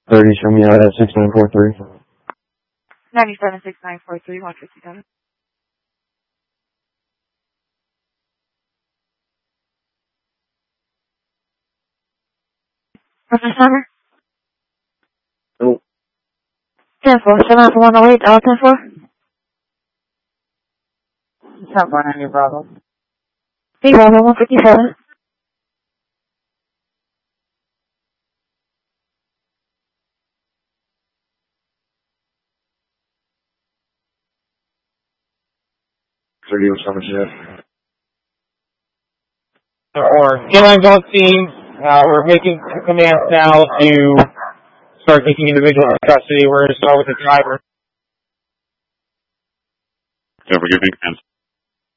30, show me out at 6943. 976943, 157. Reference number? Oh. 10-4, 7-108, 10-4. South 190 Bravo. Hey, Bravo, 157. Or inline on scene. We're making commands now to start taking individuals into custody. We're going to start with the driver. Yeah, we're giving commands.